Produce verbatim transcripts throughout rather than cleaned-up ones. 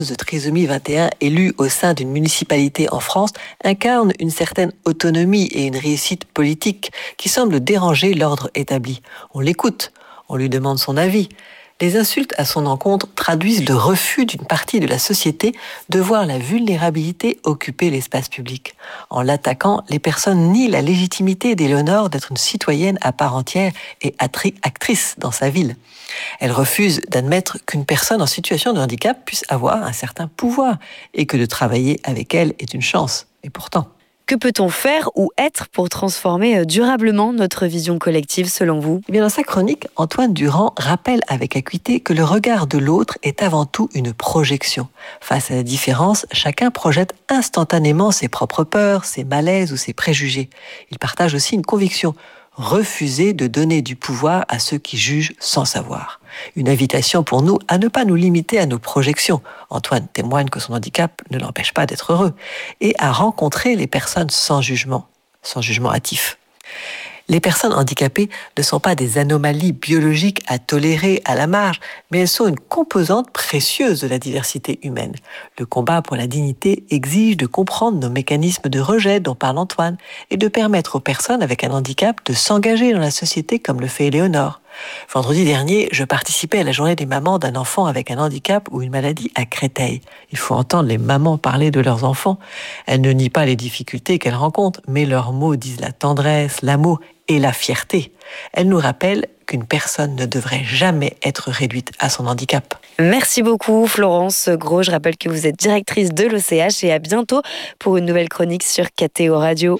de trisomie vingt et un élus au sein d'une municipalité en France incarne une certaine autonomie et une réussite politique qui semble déranger l'ordre établi. On l'écoute, on lui demande son avis. Les insultes à son encontre traduisent le refus d'une partie de la société de voir la vulnérabilité occuper l'espace public. En l'attaquant, les personnes nient la légitimité d'Éléonore d'être une citoyenne à part entière et actrice dans sa ville. Elle refuse d'admettre qu'une personne en situation de handicap puisse avoir un certain pouvoir et que de travailler avec elle est une chance. Et pourtant... Que peut-on faire ou être pour transformer durablement notre vision collective selon vous ? Eh bien, dans sa chronique, Antoine Durand rappelle avec acuité que le regard de l'autre est avant tout une projection. Face à la différence, chacun projette instantanément ses propres peurs, ses malaises ou ses préjugés. Il partage aussi une conviction: refuser de donner du pouvoir à ceux qui jugent sans savoir. Une invitation pour nous à ne pas nous limiter à nos projections. Antoine témoigne que son handicap ne l'empêche pas d'être heureux et à rencontrer les personnes sans jugement, sans jugement hâtif. Les personnes handicapées ne sont pas des anomalies biologiques à tolérer à la marge, mais elles sont une composante précieuse de la diversité humaine. Le combat pour la dignité exige de comprendre nos mécanismes de rejet dont parle Antoine et de permettre aux personnes avec un handicap de s'engager dans la société comme le fait Éléonore. Vendredi dernier, je participais à la journée des mamans d'un enfant avec un handicap ou une maladie à Créteil. Il faut entendre les mamans parler de leurs enfants. Elles ne nient pas les difficultés qu'elles rencontrent, mais leurs mots disent la tendresse, l'amour et la fierté. Elles nous rappellent qu'une personne ne devrait jamais être réduite à son handicap. Merci beaucoup Florence Gros. Je rappelle que vous êtes directrice de l'O C H et à bientôt pour une nouvelle chronique sur K T O Radio.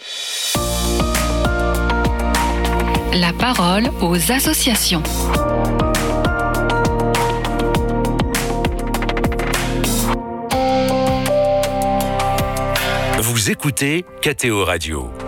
La parole aux associations. Vous écoutez K T O Radio.